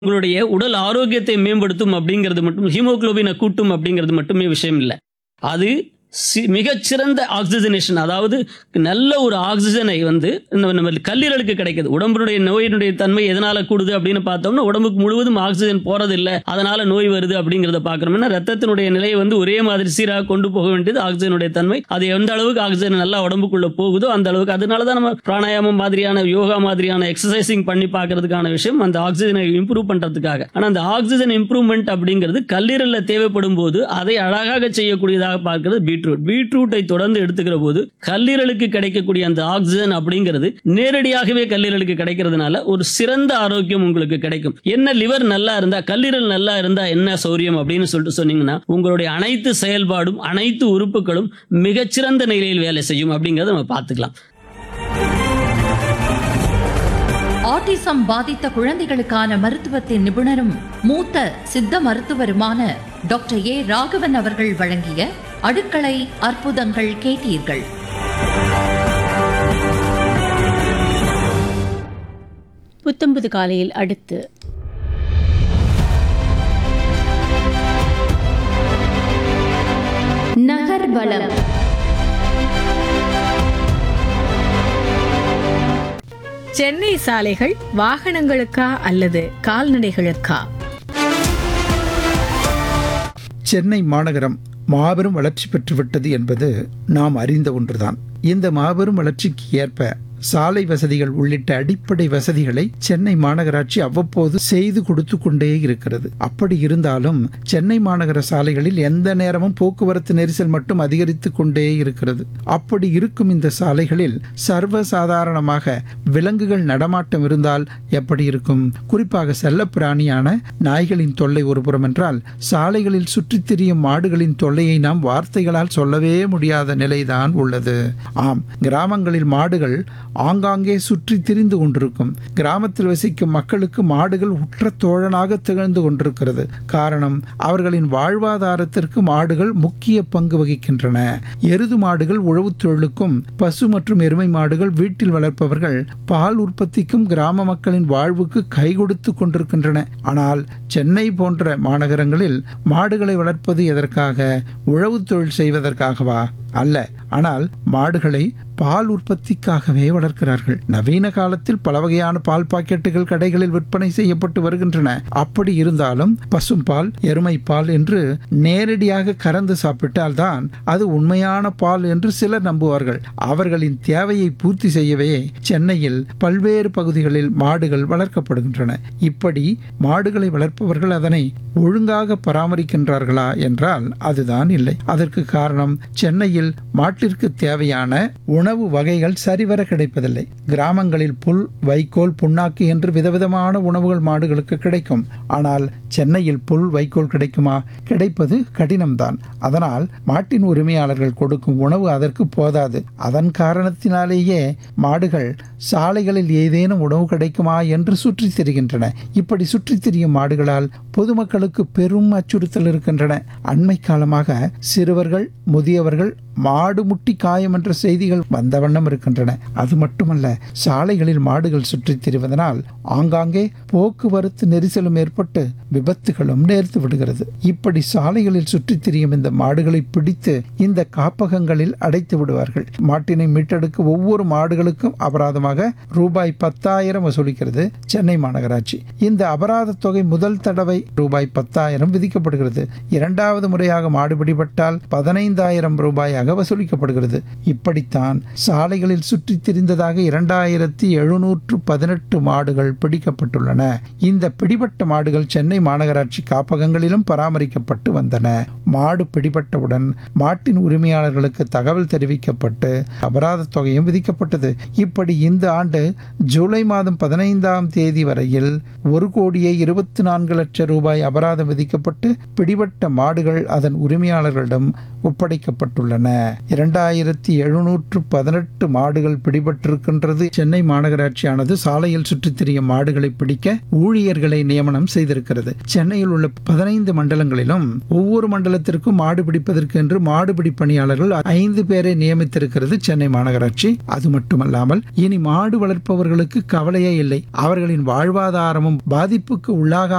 உங்களுடைய உடல் ஆரோக்கியத்தை மேம்படுத்தும் அப்படிங்கிறது மட்டும், ஹீமோகுளோபினை கூட்டும் அப்படிங்கிறது மட்டுமே விஷயம் இல்லை. அது மிகச்சிறந்த ஆக்சிஜனேஷன், அதாவது நல்ல ஒரு ஆக்சிஜனை நம்ம கல்லீரலுக்கு கிடைக்குது. உடம்புடைய நோயினுடைய தன்மை எதனால கூடுது அப்படின்னு பார்த்தோம்னா, உடம்புக்கு முழுவதும் ஆக்சிஜன் போறதில்லை, அதனால நோய் வருது அப்படிங்கிறத பார்க்கணும்னா, ரத்தத்தினுடைய நிலையை ஒரே மாதிரி சீராக கொண்டு போக வேண்டியது ஆக்சிஜனுடைய தன்மை. அது எந்த அளவுக்கு ஆக்சிஜன் நல்லா உடம்புக்குள்ள போகுதோ அந்த அளவுக்கு. அதனால தான் நம்ம பிராணாயாமம் மாதிரியான, யோகா மாதிரியான எக்ஸசைசிங் பண்ணி பார்க்கறதுக்கான விஷயம் அந்த ஆக்சிஜனை இம்ப்ரூவ் பண்றதுக்காக. ஆனா அந்த ஆக்சிஜன் இம்ப்ரூவ்மெண்ட் அப்படிங்கிறது கல்லீரல்ல தேவைப்படும் போது அதை அழகாக செய்யக்கூடியதாக பார்க்கிறது பீட்ரூட்டை தொடர்ந்து எடுத்துக்கிற போது கல்லீரலுக்கு கிடைக்கக்கூடிய அந்த ஆக்சிஜன் அப்படிங்கிறது நேரடியாகவே கல்லீரலுக்கு கிடைக்கிறதுனால ஒரு சிறந்த ஆரோக்கியம் உங்களுக்கு கிடைக்கும். என்ன லிவர் நல்லா இருந்தா, கல்லீரல் நல்லா இருந்தா என்ன சௌரியம் அப்படின்னு சொல்லிட்டு சொன்னீங்கன்னா, உங்களுடைய அனைத்து செயல்பாடும், அனைத்து உறுப்புகளும் மிகச்சிறந்த நிலையில் வேலை செய்யும் அப்படிங்கறத நம்ம பார்த்துக்கலாம். ஆட்டிசம் பாதித்த குழந்தைகளுக்கான மருத்துவத்தின் நிபுணரும் மூத்த சித்த மருத்துவருமான டாக்டர் ஏ ராகவன் அவர்கள் வழங்கிய அடுக்களை அற்புதங்கள் கேட்டீர்கள். புத்தம்புது காலையில் அடுத்து நகர்வலம். சென்னை சாலைகள் வாகனங்களுக்கா அல்லது கால்நடைகளுக்கா? சென்னை மாநகரம் மாபெரும் வளர்ச்சி பெற்றுவிட்டது என்பது நாம் அறிந்த ஒன்றுதான். இந்த மாபெரும் வளர்ச்சிக்கு ஏற்ப சாலை வசதிகள் உள்ளிட்ட அடிப்படை வசதிகளை சென்னை மாநகராட்சி அவ்வப்போது செய்து கொடுத்து கொண்டே இருக்கிறது. அப்படி இருந்தாலும் சென்னை மாநகர சாலைகளில் எந்த நேரமும் போக்குவரத்து நெரிசல் மட்டும் அதிகரித்து கொண்டே இருக்கிறது. அப்படி இருக்கும் இந்த சாலைகளில் சர்வசாதாரணமாக விலங்குகள் நடமாட்டம் இருந்தால் எப்படி இருக்கும்? குறிப்பாக செல்லப்பிராணியான நாய்களின் தொல்லை ஒருபுறம் என்றால், சாலைகளில் சுற்றித் திரியும் மாடுகளின் தொல்லையை நாம் வார்த்தைகளால் சொல்லவே முடியாத நிலைதான் உள்ளது. ஆம், கிராமங்களில் மாடுகள் ஆங்காங்கே சுற்றி திரிந்து கொண்டிருக்கும். கிராமத்தில் வசிக்கும் மக்களுக்கு மாடுகள் உற்ற தோழனாக திகழ்ந்து கொண்டிருக்கிறது. காரணம், அவர்களின் வாழ்வாதாரத்திற்கு மாடுகள் முக்கிய பங்கு வகிக்கின்றன. எருது மாடுகள் உழவு தொழிலுக்கும், பசு மற்றும் எருமை மாடுகள் வீட்டில் வளர்ப்பவர்கள் பால் உற்பத்திக்கும் கிராம மக்களின் வாழ்வுக்கு கை கொடுத்து கொண்டிருக்கின்றன. ஆனால் சென்னை போன்ற மாநகரங்களில் மாடுகளை வளர்ப்பது எதற்காக? உழவு தொழில் செய்வதற்காகவா? அல்ல. ஆனால் மாடுகளை பால் உற்பத்திக்காகவே வளர்க்கிறார்கள். நவீன காலத்தில் பல வகையான பால் பாக்கெட்டுகள் கடைகளில் விற்பனை செய்யப்பட்டு வருகின்றன. அப்படி இருந்தாலும் பசும்பால், எருமை பால் என்று நேரடியாக கறந்து சாப்பிட்டால் தான் அது உண்மையான பால் என்று சிலர் நம்புவார்கள். அவர்களின் தேவையை பூர்த்தி செய்யவே சென்னையில் பல்வேறு பகுதிகளில் மாடுகள் வளர்க்கப்படுகின்றன. இப்படி மாடுகளை வளர்ப்பவர்கள் அதனை ஒழுங்காக பராமரிக்கின்றார்களா என்றால் அதுதான் இல்லை. அதற்கு காரணம், சென்னையில் மாட்டிற்கு தேவையான உணவு வகைகள் சரிவர கிடைப்பதில்லை. கிராமங்களில் புல், வைக்கோல், புண்ணாக்கு என்று விதவிதமான உணவுகள் மாடுகளுக்கு கிடைக்கும். ஆனால் சென்னையில் புல், வைக்கோல் கிடைக்குமா? கிடைப்பது கடினம்தான். அதனால் மாட்டின் உரிமையாளர்கள் கொடுக்கும் உணவு அதற்கு போதாது. அதன் காரணத்தினாலேயே மாடுகள் சாலைகளில் ஏதேனும் உணவு கிடைக்குமா என்று சுற்றித் திரிகின்றன. இப்படி சுற்றித் திரியும் மாடுகளால் பொதுமக்களுக்கு பெரும் அச்சுறுத்தல் இருக்கின்றன. அண்மை காலமாக சிறுவர்கள், முதியவர்கள் மாடு முட்டி காயம் என்ற செய்திகள் வந்த வண்ணம் இருக்கின்றன. அது மட்டுமல்ல, சாலைகளில் மாடுகள் சுற்றித் திரிவதனால் ஆங்காங்கே போக்குவரத்து நெரிசலும் ஏற்பட்டு விபத்துகளும் நேர்த்து விடுகிறது. இப்படி சாலைகளில் சுற்றித் திரியும் இந்த மாடுகளை பிடித்து இந்த காப்பகங்களில் அடைத்து விடுவார்கள். மாட்டினை மீட்டெடுக்க ஒவ்வொரு மாடுகளுக்கும் அபராதமாக ரூபாய் 10,000 வசூலிக்கிறது சென்னை மாநகராட்சி. இந்த அபராத தொகை முதல் தடவை ரூபாய் 10,000 விதிக்கப்படுகிறது. இரண்டாவது முறையாக மாடு பிடிபட்டால் 15,000 ரூபாயாக வசூலிக்கப்படுகிறது. இப்படித்தான் சாலைகளில் சுற்றித் திரிந்ததாக 2718 மாடுகள் பிடிக்கப்பட்டுள்ளன. இந்த பிடிபட்ட மாடுகள் சென்னை மாநகராட்சி காப்பகங்களிலும் பராமரிக்கப்பட்டு வந்தன. மாடு பிடிபட்டவுடன் மாட்டின் உரிமையாளர்களுக்கு தகவல் தெரிவிக்கப்பட்டு அபராத தொகையும் விதிக்கப்பட்டது. இப்படி இந்த ஆண்டு ஜூலை மாதம் 15ஆம் தேதி வரையில் 1,24,00,000 ரூபாய் அபராதம் விதிக்கப்பட்டு பிடிபட்ட மாடுகள் அதன் உரிமையாளர்களிடம் ஒப்படைக்கப்பட்டுள்ளன. 2718 மாடுகள் பிடிபட்டிருக்கின்றது. சென்னை மாநகராட்சியானது சாலையில் சுற்றித் திரியும் மாடுகளை பிடிக்க ஊழியர்களை நியமனம் செய்திருக்கிறது. சென்னையில் உள்ள 15 மண்டலங்களிலும் ஒவ்வொரு மண்டலத்திற்கும் மாடு பிடிப்பதற்கு என்று மாடுபிடி பணியாளர்கள் 5 பேரை நியமித்திருக்கிறது சென்னை மாநகராட்சி. அது மட்டுமல்லாமல் இனி மாடு வளர்ப்பவர்களுக்கு கவலையே இல்லை. அவர்களின் வாழ்வாதாரமும் பாதிப்புக்கு உள்ளாக